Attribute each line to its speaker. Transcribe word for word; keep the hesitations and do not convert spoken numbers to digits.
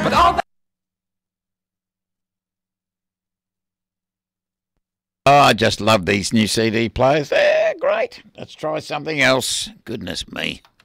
Speaker 1: But all that. Oh, I just love these new C D players. They're great. Let's try something else. Goodness me.